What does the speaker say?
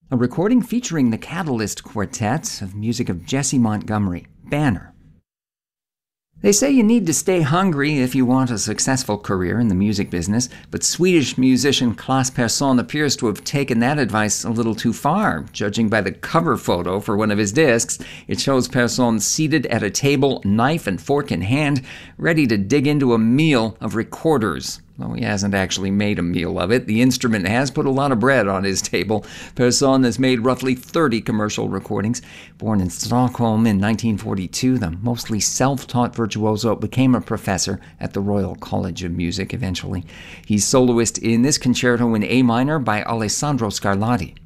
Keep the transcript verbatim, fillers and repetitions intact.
a recording featuring the Catalyst Quartet of music of Jesse Montgomery, Banner. They say you need to stay hungry if you want a successful career in the music business, but Swedish musician Klas Persson appears to have taken that advice a little too far. Judging by the cover photo for one of his discs, it shows Persson seated at a table, knife and fork in hand, ready to dig into a meal of recorders. Though he hasn't actually made a meal of it, the instrument has put a lot of bread on his table. Persson has made roughly thirty commercial recordings. Born in Stockholm in nineteen forty-two, the mostly self-taught virtuoso became a professor at the Royal College of Music eventually. He's soloist in this concerto in A minor by Alessandro Scarlatti.